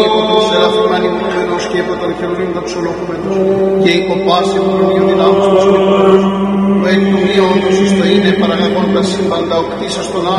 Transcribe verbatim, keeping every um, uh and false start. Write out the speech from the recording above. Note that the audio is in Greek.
υπό τον Σεράφημα ανοιχτούμενος και υπό τον Χερουβίμ δοξολογούμενος και υπό πάση προνομίων δυνάμους τους νεκρούς, που εκ του μη όντως εις το είναι παραγαγόντα σύμπαντα οκτήσας των